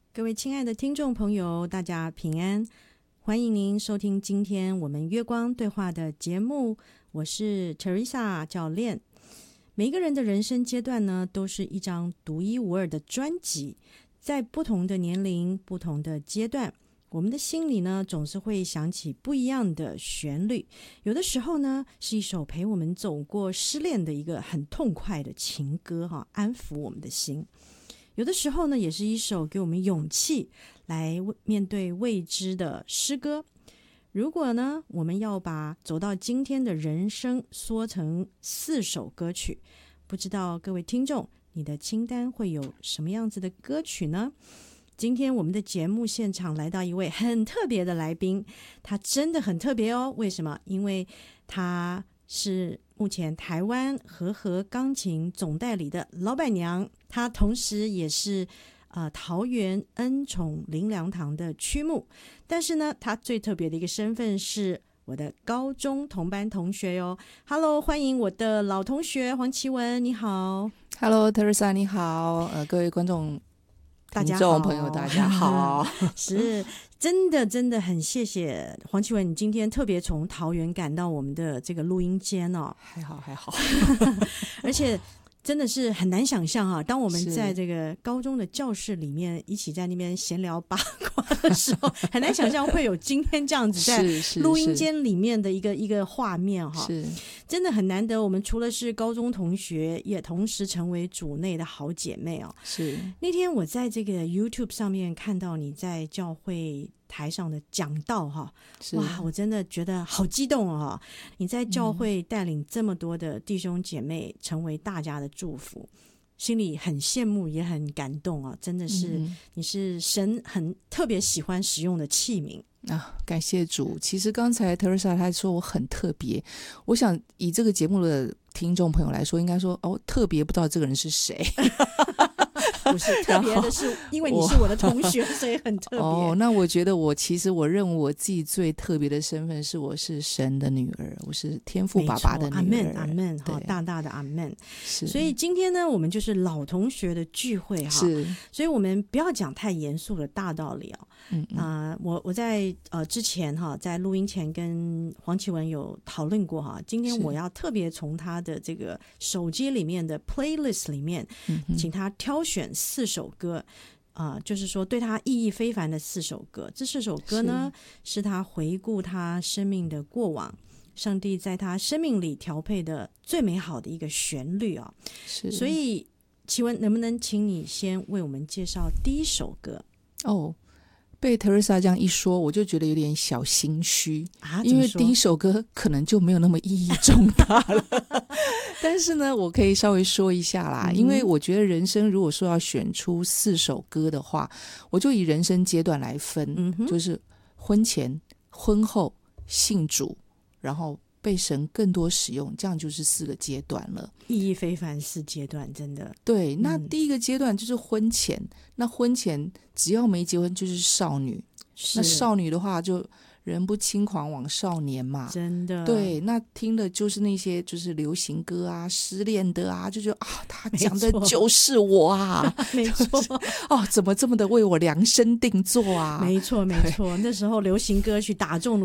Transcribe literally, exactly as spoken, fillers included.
各位亲爱的听众朋友，大家平安，欢迎您收听今天我们月光对话的节目，我是 Teresa 教练。每一个人的人生阶段呢，都是一张独一无二的专辑，在不同的年龄、不同的阶段，我们的心里呢，总是会想起不一样的旋律。有的时候呢，是一首陪我们走过失恋的一个很痛快的情歌，哈，安抚我们的心。有的时候呢，也是一首给我们勇气来面对未知的诗歌。如果呢，我们要把走到今天的人生缩成四首歌曲，不知道各位听众，你的清单会有什么样子的歌曲呢？今天我们的节目现场来到一位很特别的来宾，他真的很特别哦。为什么？因为他是目前台湾和和钢琴总代理的老板娘，她同时也是呃桃园恩宠灵粮堂的区牧。但是呢，她最特别的一个身份是我的高中同班同学哟。Hello， 欢迎我的老同学黄绮雯，你好。 Hello Teresa， 你好，呃，各位观众、 大家好， 听众朋友，大家好。 是真的真的很谢谢黄绮雯，你今天特别从桃园赶到我们的这个录音间哦。 还好还好， 而且真的是很难想象啊，当我们在这个高中的教室里面一起在那边闲聊八卦的时候，很难想象会有今天这样子在录音间里面的一个一个画面哈， 是真的很难得。我们除了是高中同学，也同时成为组内的好姐妹哦。 是那天我在这个 YouTube 上面看到你在教会台上的讲道哈，哇，我真的觉得好激动哦！你在教会带领这么多的弟兄姐妹，成为大家的祝福，心里很羡慕，也很感动啊！真的是，嗯、你是神很特别喜欢使用的器皿啊！感谢主。其实刚才 Teresa 她说我很特别，我想以这个节目的听众朋友来说，应该说哦，特别不知道这个人是谁。 不是特别的是，因为你是我的同学，所以很特别。 哦，那我觉得我其实我认为我自己最特别的身份是，我是神的女儿，我是天父爸爸的女儿。 阿们阿们，好大大的阿们。所以今天呢，我们就是老同学的聚会哈，是，所以我们不要讲太严肃的大道理哦。嗯啊、呃，我我在呃之前哈，在录音前跟黄绮雯有讨论过哈，今天我要特别从他的这个手机里面的 playlist 里面，嗯、请他挑选四首歌，啊、呃，就是说对他意义非凡的四首歌。这四首歌呢，是, 是他回顾他生命的过往，上帝在他生命里调配的最美好的一个旋律啊。是，所以绮雯，能不能请你先为我们介绍第一首歌？ 哦。被 Teresa 这样一说，我就觉得有点小心虚、 啊、 因为第一首歌可能就没有那么意义重大了。但是呢，我可以稍微说一下啦、嗯、因为我觉得人生如果说要选出四首歌的话，我就以人生阶段来分、嗯、就是婚前、婚后、信主，然后被神更多使用，这样就是四个阶段了， 意义非凡四阶段，真的。 对，那第一个阶段就是婚前、嗯、那婚前只要没结婚就是少女，那少女的话就人不轻狂枉少年嘛， 真的。 对，那听的就是那些就是流行歌啊，失恋的啊，就觉得啊，他讲的就是我啊， 没错、就是、 哦，怎么这么的为我量身定做啊？ 没错没错，那时候流行歌曲打中